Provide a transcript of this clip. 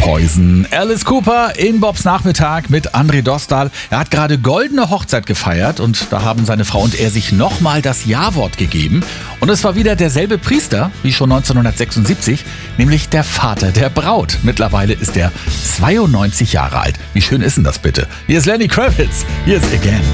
Poison. Alice Cooper in Bobs Nachmittag mit André Dostal. Er hat gerade goldene Hochzeit gefeiert und da haben seine Frau und er sich nochmal das Ja-Wort gegeben. Und es war wieder derselbe Priester wie schon 1976, nämlich der Vater der Braut. Mittlerweile ist er 92 Jahre alt. Wie schön ist denn das bitte? Hier ist Lenny Kravitz. Hier ist Again.